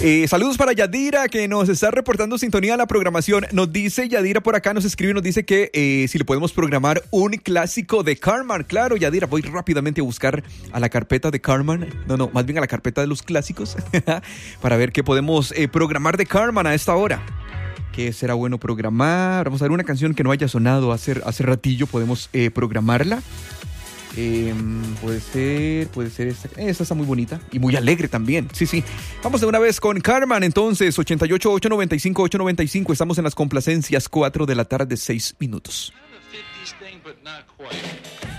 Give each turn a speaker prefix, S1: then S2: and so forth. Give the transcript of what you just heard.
S1: Saludos para Yadira, que nos está reportando sintonía a la programación. Nos dice Yadira por acá, nos escribe, nos dice que si le podemos programar un clásico de Carman. Claro, Yadira, voy rápidamente a buscar a la carpeta de Carman. No, más bien a la carpeta de los clásicos para ver qué podemos programar de Carman a esta hora. ¿Qué será bueno programar? Vamos a ver una canción que no haya sonado hace ratillo, podemos programarla. Puede ser esta está muy bonita y muy alegre también. Sí. Vamos de una vez con Carman, entonces 88-895-895. Estamos en las complacencias, 4 de la tarde, 6 minutos.